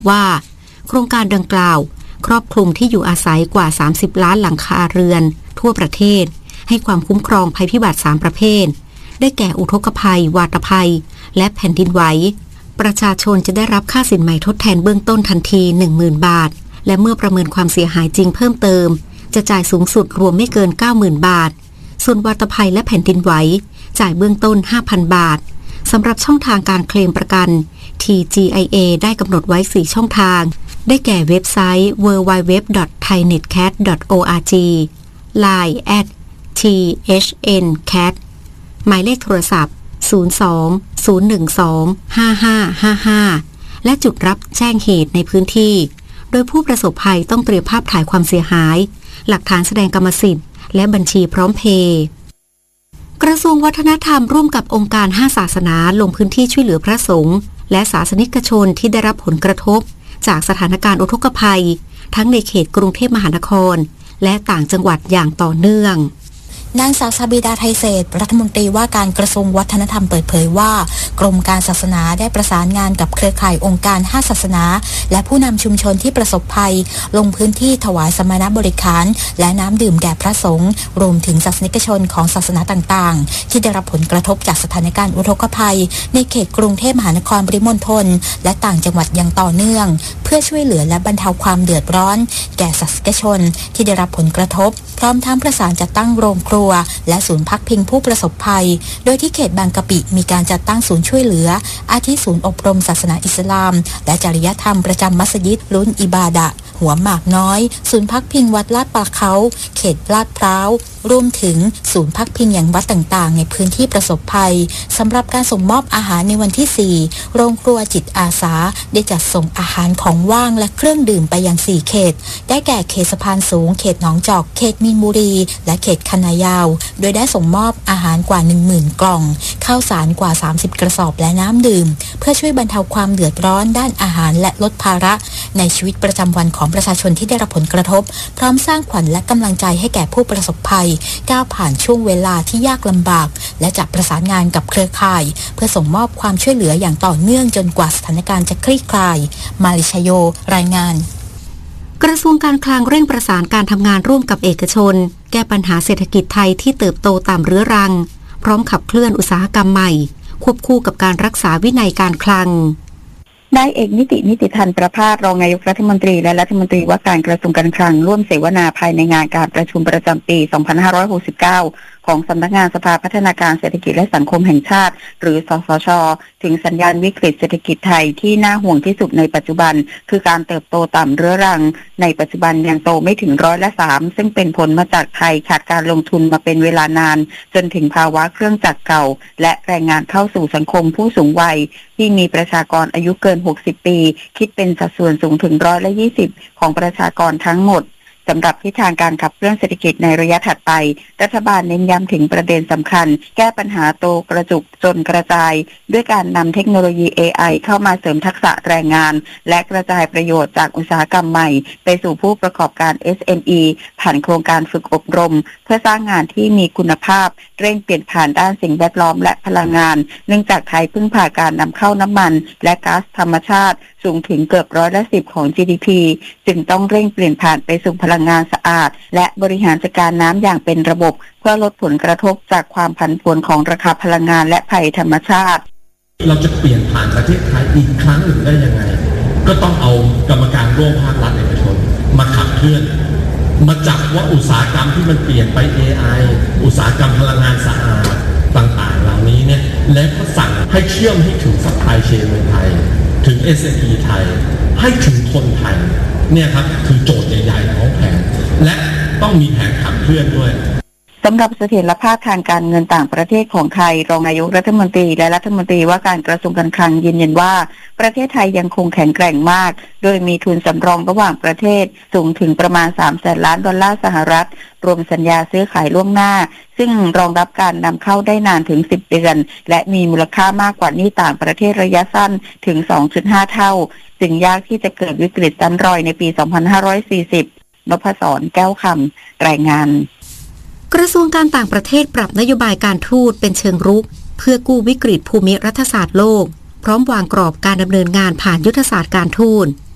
ว่าโครงการดังกล่าวครอบคลุมที่อยู่อาศัยกว่า30ล้านหลังคาเรือนทั่วประเทศให้ความคุ้มครองภัยพิบัติ3ประเภทได้แก่อุทกภัยวาตภัยและแผ่นดินไหวประชาชนจะได้รับค่าสินไหมทดแทนเบื้องต้นทันที 10,000 บาทและเมื่อประเมินความเสียหายจริงเพิ่มเติมจะจ่ายสูงสุดรวมไม่เกิน 90,000 บาทส่วนวาตภัยและแผ่นดินไหวจ่ายเบื้องต้น 5,000 บาทสำหรับช่องทางการเคลมประกัน TGIA ได้กำหนดไว้ 4 ช่องทางได้แก่เว็บไซต์ www.thainetcat.org Line @THNCat หมายเลขโทรศัพท์ 02-012-5555 และจุดรับแจ้งเหตุในพื้นที่โดยผู้ประสบภัยต้องเตรียมภาพถ่ายความเสียหายหลักฐานแสดงกรรมสิทธิ์และบัญชีพร้อมเพย์กระทรวงวัฒนธรรมร่วมกับองค์การ5ศาสนาลงพื้นที่ช่วยเหลือพระสงฆ์และศาสนิกชนที่ได้รับผลกระทบจากสถานการณ์อุทกภัยทั้งในเขตกรุงเทพมหานครและต่างจังหวัดอย่างต่อเนื่องนางสาวซาบิดาไทยเศษรัฐมนตรีว่าการกระทรวงวัฒนธรรมเปิดเผยว่ากรมการศาสนาได้ประสานงานกับเครือข่ายองค์การ5ศาสนาและผู้นำชุมชนที่ประสบภัยลงพื้นที่ถวายสมณบริขารและน้ำดื่มแก่พระสงฆ์รวมถึงศาสนิกชนของศาสนาต่างๆที่ได้รับผลกระทบจากสถานการณ์อุทกภัยในเขตกรุงเทพมหานครปริมณฑลและต่างจังหวัดอย่างต่อเนื่องเพื่อช่วยเหลือและบรรเทาความเดือดร้อนแก่ศาสนิกชนที่ได้รับผลกระทบพร้อมทั้งประสานจัดตั้งโรงครัวและศูนย์พักพิงผู้ประสบภัยโดยที่เขตบางกะปิมีการจัดตั้งศูนย์ช่วยเหลืออาทิศูนย์อบรมศาสนาอิสลามและจริยธรรมประจำมัสยิดรุ่นอิบาดะห์หัวหมากน้อยศูนย์พักพิงวัดลาดปลาเขาเขตลาดพร้าวรวมถึงศูนย์พักพิงอย่างวัดต่างๆในพื้นที่ประสบภัยสำหรับการส่งมอบอาหารในวันที่4โรงครัวจิตอาสาได้จัดส่งอาหารของว่างและเครื่องดื่มไปยัง4เขตได้แก่เขตสะพานสูงเขตหนองจอกเขตมีนบุรีและเขตคันนายาวโดยได้ส่งมอบอาหารกว่า 10,000 กล่องข้าวสารกว่า30กระสอบและน้ำดื่มเพื่อช่วยบรรเทาความเดือดร้อนด้านอาหารและลดภาระในชีวิตประจำวันของประชาชนที่ได้รับผลกระทบพร้อมสร้างขวัญและกำลังใจให้แก่ผู้ประสบภัยก้าวผ่านช่วงเวลาที่ยากลำบากและจะประสานงานกับเครือข่ายเพื่อส่งมอบความช่วยเหลืออย่างต่อเนื่องจนกว่าสถานการณ์จะคลี่คลายมาลิชโยรายงานกระทรวงการคลังเร่งประสานการทำงานร่วมกับเอกชนแก้ปัญหาเศรษฐกิจไทยที่เติบโตตามเรื้อรังพร้อมขับเคลื่อนอุตสาหกรรมใหม่ควบคู่กับการรักษาวินัยการคลังนายเอกนิติพันธ์ประภาสรองนายกรัฐมนตรีและรัฐมนตรีว่าการกระทรวงการคลังร่วมเสวนาภายในงานการประชุมประจำปี 2569 ของสำนักงานสภาพัฒนาการเศรษฐกิจและสังคมแห่งชาติหรือสสช.ถึงสัญญาณวิกฤตเศรษฐกิจไทยที่น่าห่วงที่สุดในปัจจุบันคือการเติบโตต่ำเรื้อรังในปัจจุบันยังโตไม่ถึง3%ซึ่งเป็นผลมาจากไทยขาดการลงทุนมาเป็นเวลานานจนถึงภาวะเครื่องจักรเก่าและแรงงานเข้าสู่สังคมผู้สูงวัยที่มีประชากรอายุเกิน60 ปีคิดเป็นสัดส่วนสูงถึง20%ของประชากรทั้งหมดสำหรับทิศทางการขับเคลื่อนเศรษฐกิจในระยะถัดไปรัฐบาลเน้นย้ำถึงประเด็นสำคัญแก้ปัญหาโตกระจุกจนกระจายด้วยการนำเทคโนโลยี AI เข้ามาเสริมทักษะแรงงานและกระจายประโยชน์จากอุตสาหกรรมใหม่ไปสู่ผู้ประกอบการ SME ผ่านโครงการฝึกอบรมเพื่อสร้างงานที่มีคุณภาพเร่งเปลี่ยนผ่านด้านสิ่งแวดล้อมและพลังงานเนื่องจากไทยพึ่งพาการนำเข้าน้ำมันและก๊าซธรรมชาติสูงถึงเกือบ10%ของ GDP จึงต้องเร่งเปลี่ยนผ่านไปสู่พลังงานสะอาดและบริหารจัดการน้ำอย่างเป็นระบบเพื่อลดผลกระทบจากความผันผวนของราคาพลังงานและภัยธรรมชาติเราจะเปลี่ยนผ่านประเทศไทยอีกครั้งหนึ่งได้ยังไงก็ต้องเอากรรมการร่วมภาครัฐเอกชนมาขับเคลื่อนมาจับว่าอุตสาหกรรมที่มันเปลี่ยนไป AI อุตสาหกรรมพลังงานสะอาดต่างๆเหล่านี้เนี่ยแล้วก็สั่งให้เชื่อมให้ถึงซัพพลายเชนเมืองไทยถึง SME ไทยให้ถึงคนไทยเนี่ยครับคือโจทย์ใหญ่ๆของแผนและต้องมีแผนขับเคลื่อนด้วยสำหรับเสถียรภาพทางการเงินต่างประเทศของไทยรองนายกรัฐมนตรีและรัฐมนตรีว่าการกระทรวงการคลังยืนยันว่าประเทศไทยยังคงแข็งแกร่งมากโดยมีทุนสำรองระหว่างประเทศสูงถึงประมาณ$300,000 ล้านรวมสัญญาซื้อขายล่วงหน้าซึ่งรองรับการนำเข้าได้นานถึง10 เดือนและมีมูลค่ามากกว่าหนี้ต่างประเทศระยะสั้นถึง 2.5 เท่าจึงยากที่จะเกิดวิกฤตซ้ำรอยในปี 2540 นพศร แก้วคำรายงานกระทรวงการต่างประเทศปรับนโยบายการทูตเป็นเชิงรุกเพื่อกู้วิกฤตภูมิรัฐศาสตร์โลกพร้อมวางกรอบการดำเนินงานผ่านยุทธศาสตร์การทูต